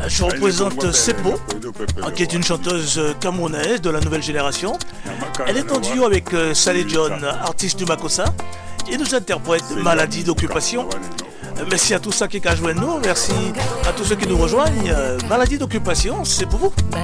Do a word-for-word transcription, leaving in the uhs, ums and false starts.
Je représente Seppo, qui est une chanteuse camerounaise de la nouvelle génération. Elle est en duo avec Saleh John, artiste du Makossa, et nous interprète Maladie d'occupation. Merci à tous ceux qui ont joint nous, merci à tous ceux qui nous rejoignent. Maladie d'occupation, c'est pour vous.